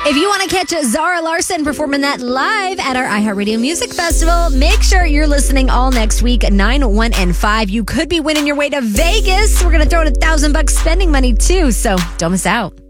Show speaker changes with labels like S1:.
S1: If you want to catch Zara Larson performing that live at our iHeartRadio Music Festival, make sure you're listening all next week, 9, 1, and 5. You could be winning your way to Vegas. We're going to throw in $1,000 spending money, too, so don't miss out.